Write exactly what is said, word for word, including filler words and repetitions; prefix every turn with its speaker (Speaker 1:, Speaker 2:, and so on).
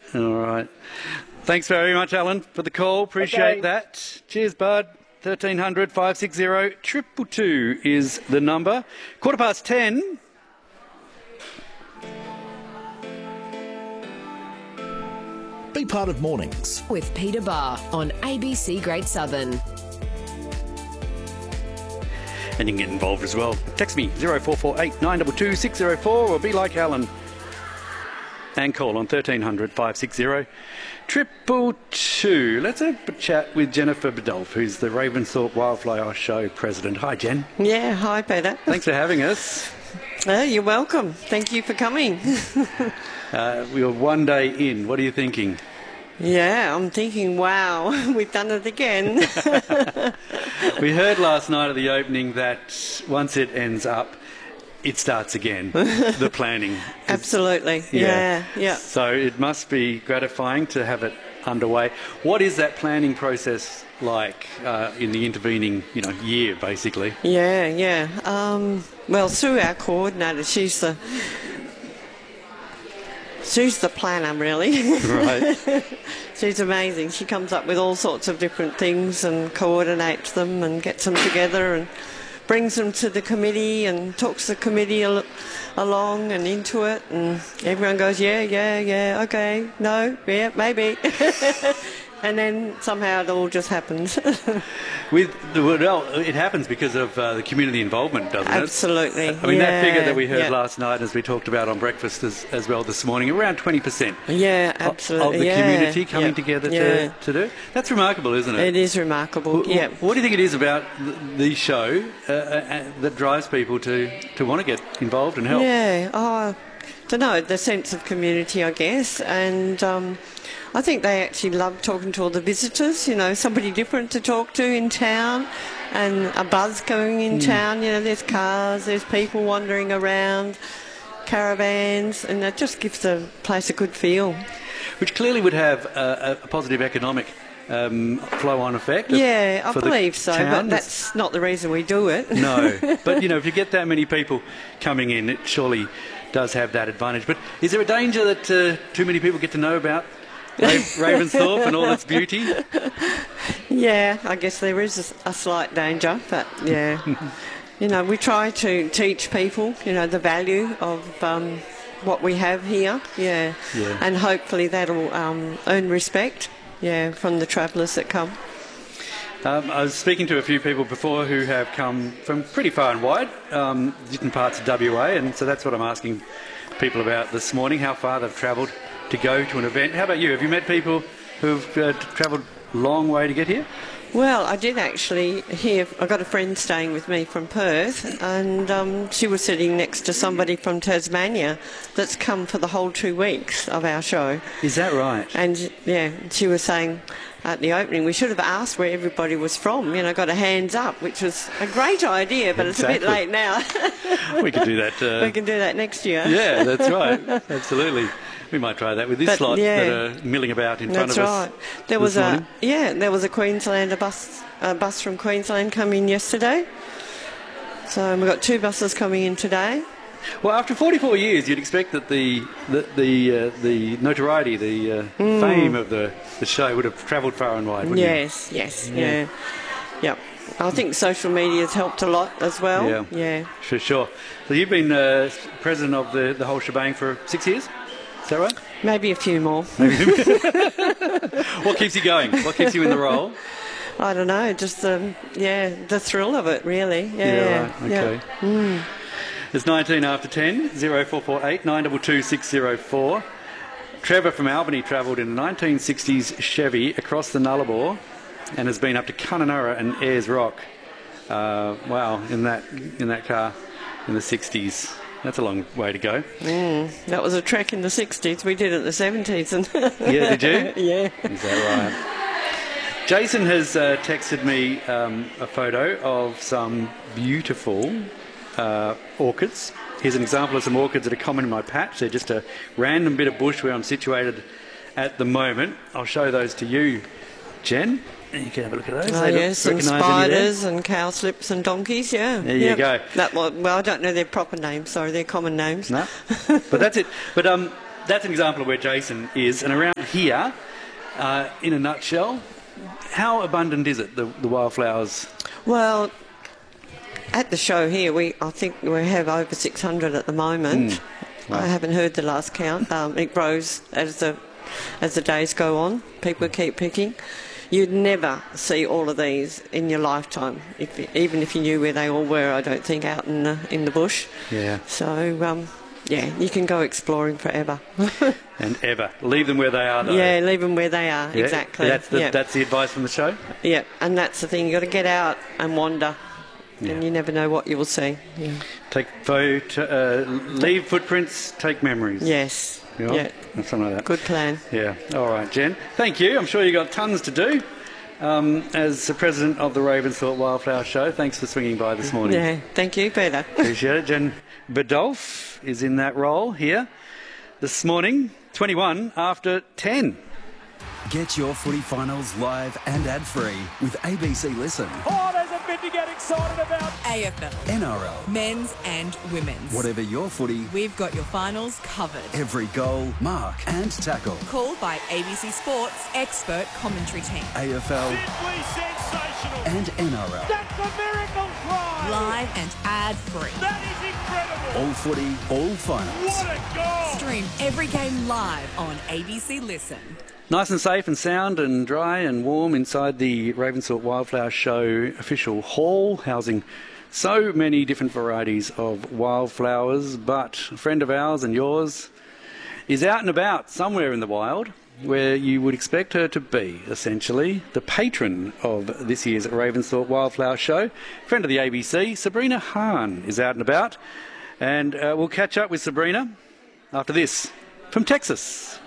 Speaker 1: All right. Thanks very much, Alan, for the call. Appreciate
Speaker 2: Okay.
Speaker 1: that. Cheers, bud. thirteen hundred, five six zero, two two two is the number. Quarter past ten.
Speaker 3: Be part of Mornings.
Speaker 4: With Peter Barr on A B C Great Southern.
Speaker 1: And you can get involved as well. Text me zero four four eight nine two two six zero four or be like Alan and call on thirteen hundred, five six zero, two two two. Let's have a chat with Jennifer Biddulph, who's the Ravensthorpe Wildflower Show president. Hi, Jen.
Speaker 5: Yeah, hi Peter.
Speaker 1: Thanks for having us.
Speaker 5: Oh, you're welcome. Thank you for coming.
Speaker 1: Uh, we are one day in. What are you thinking?
Speaker 5: Yeah, I'm thinking, wow, we've done it again.
Speaker 1: We heard last night at the opening that once it ends up, it starts again, the planning.
Speaker 5: Absolutely. Yeah, yeah.
Speaker 1: So it must be gratifying to have it underway. What is that planning process like uh, in the intervening, you know, year, basically?
Speaker 5: Yeah, yeah. Um, well, Sue, our coordinator, she's the she's the planner, really.
Speaker 1: Right.
Speaker 5: She's amazing. She comes up with all sorts of different things and coordinates them and gets them together and brings them to the committee and talks the committee al- along and into it, and everyone goes, yeah, yeah, yeah, okay, no, yeah, maybe. And then somehow it all just happens.
Speaker 1: With the, well, it happens because of uh, the community involvement, doesn't it?
Speaker 5: Absolutely.
Speaker 1: I mean,
Speaker 5: yeah,
Speaker 1: that figure that we heard
Speaker 5: yeah.
Speaker 1: last night, as we talked about on breakfast as, as well this morning, around twenty percent
Speaker 5: Yeah,
Speaker 1: of,
Speaker 5: absolutely.
Speaker 1: of the
Speaker 5: yeah.
Speaker 1: community coming
Speaker 5: yeah.
Speaker 1: together
Speaker 5: yeah.
Speaker 1: to, to do. That's remarkable, isn't it?
Speaker 5: It is remarkable,
Speaker 1: W-
Speaker 5: yeah.
Speaker 1: What do you think it is about th- the show uh, uh, that drives people to, to want to get involved and help?
Speaker 5: Yeah, oh, I don't know, the sense of community, I guess, and um, I think they actually love talking to all the visitors, you know, somebody different to talk to in town, and a buzz going in mm. town, you know, there's cars, there's people wandering around, caravans, and that just gives the place a good feel.
Speaker 1: Which clearly would have a, a positive economic um, flow-on effect.
Speaker 5: Yeah, I
Speaker 1: for the
Speaker 5: believe so,
Speaker 1: town.
Speaker 5: but that's not the reason we do it.
Speaker 1: No, but, you know, if you get that many people coming in, it surely does have that advantage. But is there a danger that uh, too many people get to know about Ravensthorpe and all its beauty?
Speaker 5: Yeah, I guess there is a, a slight danger, but yeah. You know, we try to teach people, you know, the value of um, what we have here, yeah.
Speaker 1: yeah.
Speaker 5: And hopefully that'll um, earn respect, yeah, from the travellers that come.
Speaker 1: Um, I was speaking to a few people before who have come from pretty far and wide, um, different parts of W A, and so that's what I'm asking people about this morning, how far they've travelled to go to an event. How about you? Have you met people who've uh, travelled a long way to get here?
Speaker 5: Well, I did actually hear, I got a friend staying with me from Perth, and um, she was sitting next to somebody from Tasmania that's come for the whole two weeks of our show.
Speaker 1: Is that right?
Speaker 5: And yeah, she was saying at the opening, we should have asked where everybody was from, you know, got a hands up, which was a great idea, but
Speaker 1: exactly.
Speaker 5: It's a bit late now.
Speaker 1: We could do that. Uh,
Speaker 5: we can do that next year.
Speaker 1: Yeah, that's right. Absolutely. We might try that with this
Speaker 5: But,
Speaker 1: lot
Speaker 5: yeah.
Speaker 1: that are milling about in front
Speaker 5: That's
Speaker 1: of
Speaker 5: right.
Speaker 1: us.
Speaker 5: There was
Speaker 1: this
Speaker 5: a
Speaker 1: morning.
Speaker 5: yeah, there was a Queenslander bus, a bus from Queensland coming yesterday. So we've got two buses coming in today.
Speaker 1: Well, after forty-four years, you'd expect that the the the, uh, the notoriety, the uh, mm. fame of the, the show would have travelled far and wide, wouldn't
Speaker 5: yes,
Speaker 1: you?
Speaker 5: Yes, yes, yeah. yeah. Yep. I think social media has helped a lot as well.
Speaker 1: Yeah,
Speaker 5: yeah.
Speaker 1: For sure. So you've been uh, president of the, the whole shebang for six years? Is that right?
Speaker 5: Maybe a few more.
Speaker 1: What keeps you going? What keeps you in the role?
Speaker 5: I don't know, just the, yeah, the thrill of it, really. Yeah,
Speaker 1: yeah right. Okay.
Speaker 5: Yeah. Mm.
Speaker 1: It's nineteen after ten, zero four four eight nine two two six zero four. Trevor from Albany travelled in a nineteen sixties Chevy across the Nullarbor and has been up to Kununurra and Ayers Rock. Uh, wow, in that in that car in the sixties. That's a long way to go.
Speaker 5: Mm, that was a trek in the sixties. We did it in the seventies. And
Speaker 1: yeah, did you?
Speaker 5: Yeah.
Speaker 1: Is that right? Jason has uh, texted me um, a photo of some beautiful uh, orchids. Here's an example of some orchids that are common in my patch. They're just a random bit of bush where I'm situated at the moment. I'll show those to you, Jen. You can have a look at those.
Speaker 5: Oh,
Speaker 1: they
Speaker 5: yes, and spiders and cowslips and donkeys, yeah.
Speaker 1: There
Speaker 5: yep.
Speaker 1: you go.
Speaker 5: That one, well, I don't know their proper names, sorry, they're common names.
Speaker 1: No, but that's it. But um, that's an example of where Jason is. And around here, uh, in a nutshell, how abundant is it, the, the wildflowers?
Speaker 5: Well, at the show here, we I think we have over six hundred at the moment.
Speaker 1: Mm. Wow.
Speaker 5: I haven't heard the last count. Um, it grows as the as the days go on. People keep picking. You'd never see all of these in your lifetime, if, even if you knew where they all were. I don't think out in the in the bush.
Speaker 1: Yeah.
Speaker 5: So um, yeah, you can go exploring forever.
Speaker 1: And ever leave them where they are, though.
Speaker 5: Yeah, leave them where they are.
Speaker 1: Yeah,
Speaker 5: Exactly.
Speaker 1: That's the,
Speaker 5: yeah.
Speaker 1: that's the advice from the show.
Speaker 5: Yeah, and that's the thing. You've got to get out and wander,
Speaker 1: Yeah.
Speaker 5: and you never know what you will see. Yeah.
Speaker 1: Take photo, uh, leave footprints, take memories.
Speaker 5: Yes.
Speaker 1: Yeah,
Speaker 5: Yeah.
Speaker 1: something like that.
Speaker 5: Good plan.
Speaker 1: Yeah. All right, Jen. Thank you. I'm sure you got tons to do. Um, as the president of the Ravensthorpe Wildflower Show, thanks for swinging by this morning.
Speaker 5: Yeah. Thank you, Peter.
Speaker 1: Appreciate it. Jen Bedolf is in that role here this morning, twenty-one after ten.
Speaker 2: Get your footy finals live and ad-free with A B C Listen.
Speaker 6: Oh, there's a bit to get excited about.
Speaker 7: A F L,
Speaker 2: N R L.
Speaker 7: men's and women's.
Speaker 2: Whatever your footy,
Speaker 7: We've got your finals covered.
Speaker 2: every goal, mark and tackle.
Speaker 7: Called by A B C Sports expert commentary team.
Speaker 2: A F L
Speaker 6: Simply sensational.
Speaker 2: and N R L.
Speaker 6: That's a miracle try.
Speaker 7: Live and ad-free.
Speaker 6: That is incredible.
Speaker 2: All footy, all finals.
Speaker 6: What a goal.
Speaker 7: Stream every game live on A B C Listen.
Speaker 1: Nice and safe and sound and dry and warm inside the Ravensthorpe Wildflower Show official hall, housing so many different varieties of wildflowers. But a friend of ours and yours is out and about somewhere in the wild, where you would expect her to be, essentially. The patron of this year's Ravensthorpe Wildflower Show, friend of the A B C, Sabrina Hahn, is out and about. And uh, we'll catch up with Sabrina after this from Texas.